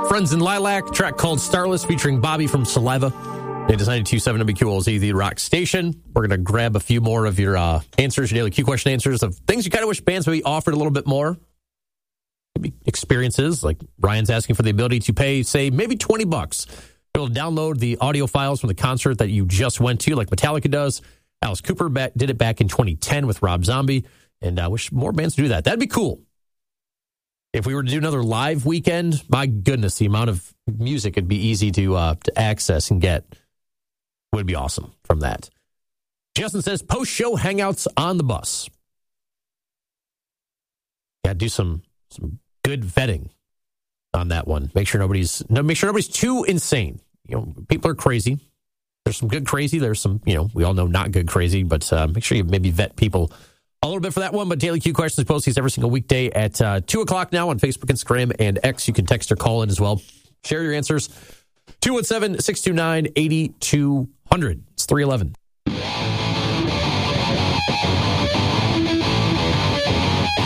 Friends in Lilac, track called Starless featuring Bobby from Saliva. It is 92.7 WQLZ, the rock station. We're going to grab a few more of your answers, your daily Q question answers of things you kind of wish bands maybe offered a little bit more. Maybe experiences, like Ryan's asking for the ability to pay, say, maybe $20. Be able to download the audio files from the concert that you just went to, like Metallica does. Alice Cooper did it back in 2010 with Rob Zombie, and I wish more bands do that. That'd be cool. If we were to do another live weekend, my goodness, the amount of music it'd be easy to access and get would be awesome from that. Justin says, post-show hangouts on the bus. Got to do some good vetting on that one. Make sure nobody's too insane. You know, people are crazy. There's some good crazy. There's some, we all know not good crazy, but make sure you maybe vet people a little bit for that one. But Daily Q Questions posties every single weekday at 2 o'clock now on Facebook, Instagram, and X. You can text or call in as well. Share your answers. 217-629-8200. It's 311.